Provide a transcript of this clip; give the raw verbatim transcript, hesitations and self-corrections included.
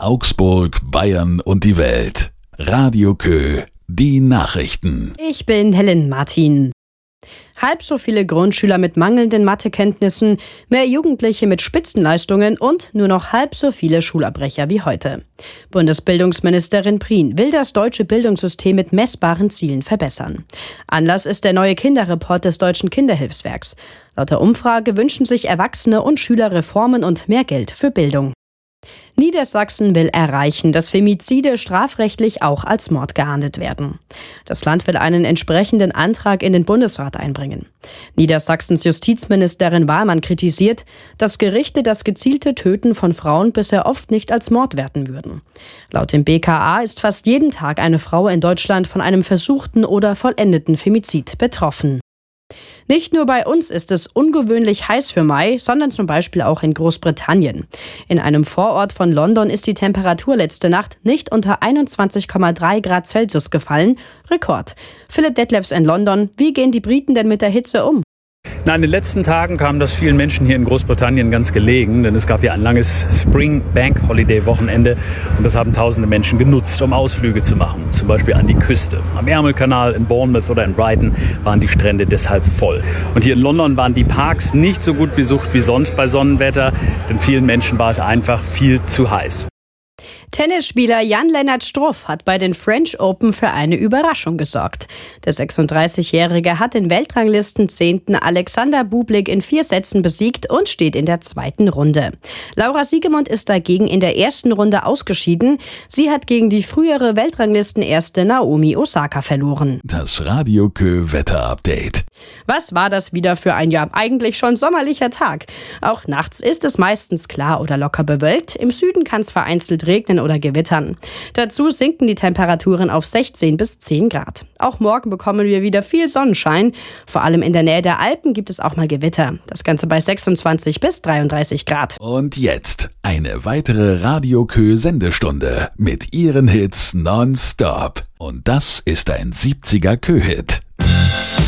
Augsburg, Bayern und die Welt. Radio Kö, die Nachrichten. Ich bin Helen Martin. Halb so viele Grundschüler mit mangelnden Mathekenntnissen, mehr Jugendliche mit Spitzenleistungen und nur noch halb so viele Schulabbrecher wie heute. Bundesbildungsministerin Prien will das deutsche Bildungssystem mit messbaren Zielen verbessern. Anlass ist der neue Kinderreport des Deutschen Kinderhilfswerks. Laut der Umfrage wünschen sich Erwachsene und Schüler Reformen und mehr Geld für Bildung. Niedersachsen will erreichen, dass Femizide strafrechtlich auch als Mord geahndet werden. Das Land will einen entsprechenden Antrag in den Bundesrat einbringen. Niedersachsens Justizministerin Wahlmann kritisiert, dass Gerichte das gezielte Töten von Frauen bisher oft nicht als Mord werten würden. Laut dem B K A ist fast jeden Tag eine Frau in Deutschland von einem versuchten oder vollendeten Femizid betroffen. Nicht nur bei uns ist es ungewöhnlich heiß für Mai, sondern zum Beispiel auch in Großbritannien. In einem Vorort von London ist die Temperatur letzte Nacht nicht unter einundzwanzig Komma drei Grad Celsius gefallen. Rekord. Philipp Detlefs in London. Wie gehen die Briten denn mit der Hitze um? Na, in den letzten Tagen kam das vielen Menschen hier in Großbritannien ganz gelegen, denn es gab ja ein langes Spring Bank Holiday Wochenende und das haben tausende Menschen genutzt, um Ausflüge zu machen, zum Beispiel an die Küste. Am Ärmelkanal in Bournemouth oder in Brighton waren die Strände deshalb voll. Und hier in London waren die Parks nicht so gut besucht wie sonst bei Sonnenwetter, denn vielen Menschen war es einfach viel zu heiß. Tennisspieler Jan-Lennart Struff hat bei den French Open für eine Überraschung gesorgt. Der sechsunddreißigjährige hat den Weltranglistenzehnten Alexander Bublik in vier Sätzen besiegt und steht in der zweiten Runde. Laura Siegemund ist dagegen in der ersten Runde ausgeschieden. Sie hat gegen die frühere Weltranglistenerste Naomi Osaka verloren. Das Radio Kö Wetter-Update. Was war das wieder für ein ja eigentlich schon sommerlicher Tag? Auch nachts ist es meistens klar oder locker bewölkt. Im Süden kann es vereinzelt regnen oder gewittern. Dazu sinken die Temperaturen auf sechzehn bis zehn Grad. Auch morgen bekommen wir wieder viel Sonnenschein. Vor allem in der Nähe der Alpen gibt es auch mal Gewitter. Das Ganze bei sechsundzwanzig bis dreiunddreißig Grad. Und jetzt eine weitere Radio Kö Sendestunde mit ihren Hits nonstop. Und das ist ein siebziger Kö-Hit.